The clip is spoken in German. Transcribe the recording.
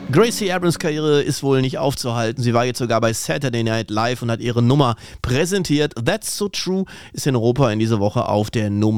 Gracie Abrams Karriere ist wohl nicht aufzuhalten. Sie war jetzt sogar bei Saturday Night Live und hat ihre Nummer präsentiert. That's So True ist in Europa in dieser Woche auf der Nummer